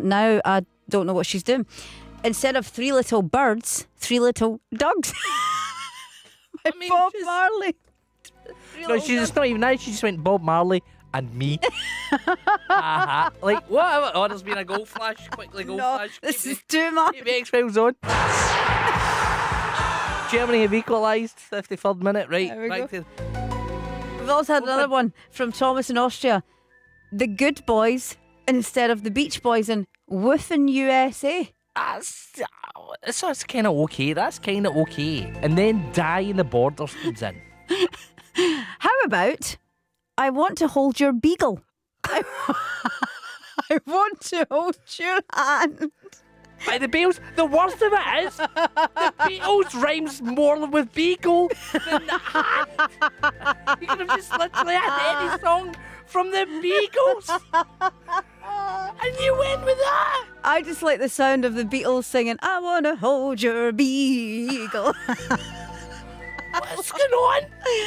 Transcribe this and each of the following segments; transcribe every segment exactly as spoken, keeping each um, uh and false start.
now I don't know what she's doing. Instead of three little birds, three little dogs. I mean, Bob just- Marley. Three No, little she's dogs. just not even that. She just went Bob Marley and me. uh-huh. Like, what? Oh, there's been a gold flash. Quickly, gold No, flash. this Keep is too much. Keep the X-Files on. Germany have equalised. fifty-third minute. Right. There we Back go. to We've also had another one from Thomas in Austria. The Good Boys instead of the Beach Boys in Woofing U S A. That's, that's, that's kind of okay. That's kind of okay. And then Die in the Borders comes in. How about I want to hold your beagle? I, I want to hold your hand. By the Beatles, the worst of it is the Beatles rhymes more with Beagle than the hand. You could have just literally had any song from the Beagles. And you went with that. I just like the sound of the Beatles singing, I want to hold your beagle. What's going on?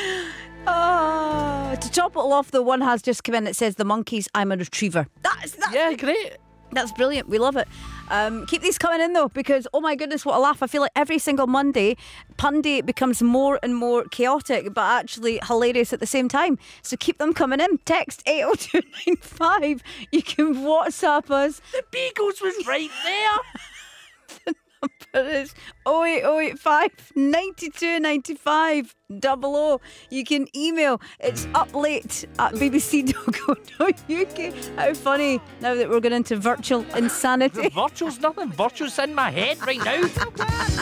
Oh, to top it all off, though, one has just come in that says the Monkeys, I'm a retriever. That's, that's, Yeah, great. that's brilliant. We love it. Um, keep these coming in, though, because, oh my goodness, what a laugh. I feel like every single Monday, Punday becomes more and more chaotic, but actually hilarious at the same time. So keep them coming in. Text eight oh two nine five. You can WhatsApp us. The Beagles was right there. It is oh eight oh eight five ninety-two ninety-five double oh. You can email. It's up late at b b c dot co dot u k. How funny now that we're going into virtual insanity. Virtual's nothing. Virtual's in my head right now.